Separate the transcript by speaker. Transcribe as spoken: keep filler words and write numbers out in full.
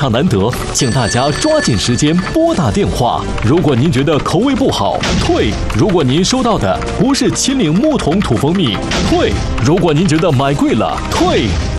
Speaker 1: 常难得，请大家抓紧时间拨打电话。如果您觉得口味不好，退；如果您收到的不是秦岭木桶土蜂蜜，退；如果您觉得买贵了，退。